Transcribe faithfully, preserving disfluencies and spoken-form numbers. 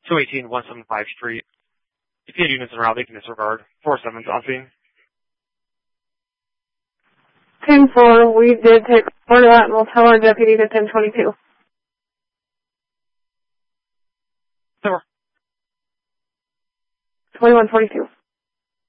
two eighteen one seventy-five Street. If you have units around, they can disregard. four seven's on scene. ten four, we did take order that and we'll tell our deputy to ten twenty-two. Sure. twenty-one forty-two.